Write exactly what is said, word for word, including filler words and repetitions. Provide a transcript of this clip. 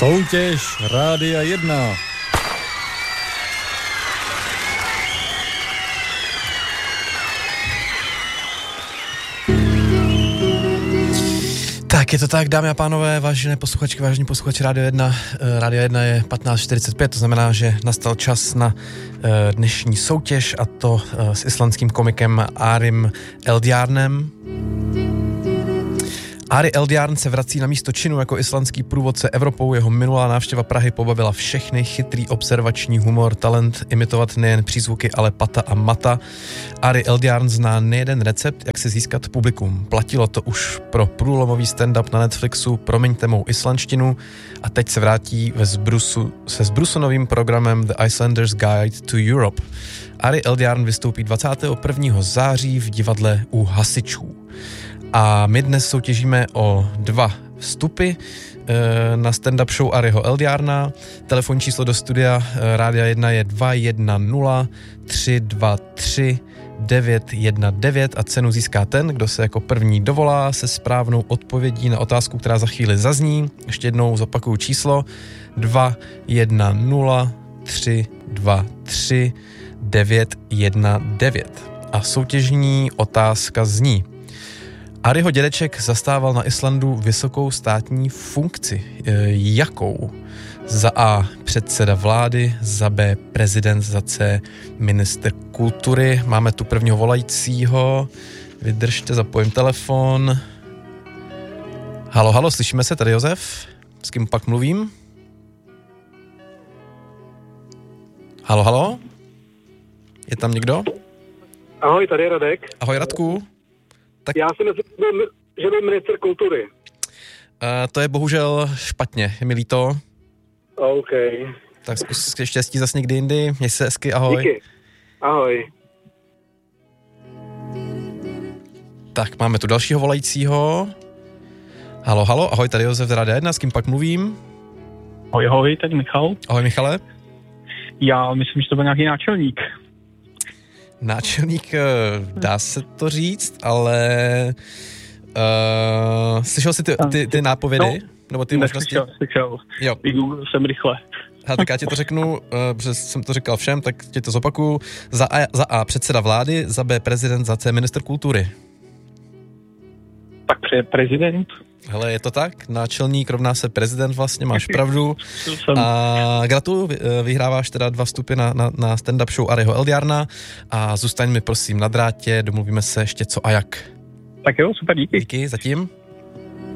Soutěž Rádia jedna. Tak je to tak, dámy a pánové, vážené posluchačky, vážení posluchači Rádio jedna. Rádio jedna je patnáct čtyřicet pět, to znamená, že nastal čas na dnešní soutěž, a to s islandským komikem Arim Eldjarnem. Ari Eldjarn se vrací na místo činu jako islandský průvodce Evropou. Jeho minulá návštěva Prahy pobavila všechny. Chytrý observační humor, talent imitovat nejen přízvuky, ale pata a mata. Ari Eldjarn zná nejeden recept, jak si získat publikum. Platilo to už pro průlomový stand-up na Netflixu Promiňte mou islandštinu a teď se vrátí ve zbrusu, se zbrusunovým programem The Icelander's Guide to Europe. Ari Eldjarn vystoupí dvacátého prvního září v divadle U hasičů. A my dnes soutěžíme o dva vstupy e, na stand-up show Ariho Eldjarna. Telefonní číslo do studia e, Rádia jedna je dva jedna nula tři dva tři devět jedna devět a cenu získá ten, kdo se jako první dovolá se správnou odpovědí na otázku, která za chvíli zazní. Ještě jednou zopakuju číslo dva jedna nula tři dva tři devět jedna devět. A soutěžní otázka zní: Ariho dědeček zastával na Islandu vysokou státní funkci. E, jakou? Za A předseda vlády, za B prezident, za C ministr kultury. Máme tu prvního volajícího. Vydržte, zapojím telefon. Halo, halo, slyšíme se, tady Josef? S kým pak mluvím? Halo, halo? Je tam někdo? Ahoj, tady je Radek. Ahoj, Radku. Tak... Já si myslím, že byl ministr kultury. Uh, to je bohužel špatně, je mi líto. OK. Tak zkus štěstí zase někdy jindy. Měj se hezky, ahoj. Díky. Ahoj. Tak, máme tu dalšího volajícího. Halo, halo, ahoj, tady Josef z Rádia jedna, s kým pak mluvím? Ahoj, ahoj, tady Michal. Ahoj, Michale. Já myslím, že to byl nějaký náčelník. Náčelník, dá se to říct, ale uh, slyšel jsi ty, ty, ty nápovědy? No, nebo ty možnosti? Neslyšel, slyšel. Jo. Vygooglil jsem rychle. Ha, tak já ti to řeknu, uh, protože jsem to říkal všem, tak ti to zopakuju. Za A, za A předseda vlády, za B prezident, za C ministr kultury. Tak pře- prezident. Hele, je to tak? Náčelník rovná se prezident, vlastně máš pravdu. A gratuluju, vyhráváš teda dva vstupy na, na, na stand-up show Ariho Eldjarna a zůstaň mi prosím na drátě, domluvíme se ještě co a jak. Tak jo, super, díky. Díky, zatím.